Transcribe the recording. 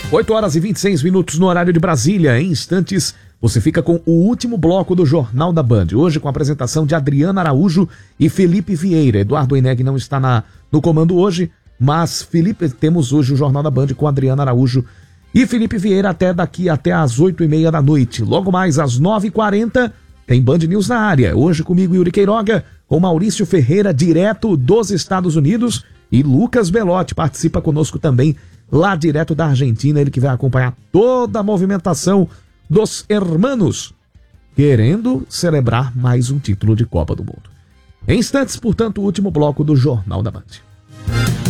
8h26 no horário de Brasília. Em instantes, você fica com o último bloco do Jornal da Band. Hoje com a apresentação de Adriana Araújo e Felipe Vieira. Eduardo Eneg não está no comando hoje, mas Felipe, temos hoje o Jornal da Band com Adriana Araújo e Felipe Vieira até às 8h30 da noite. Logo mais às 9h40 tem Band News na área. Hoje comigo Yuri Queiroga, com Maurício Ferreira, direto dos Estados Unidos, e Lucas Belotti participa conosco também, lá direto da Argentina, ele que vai acompanhar toda a movimentação dos hermanos, querendo celebrar mais um título de Copa do Mundo. Em instantes, portanto, o último bloco do Jornal da Band.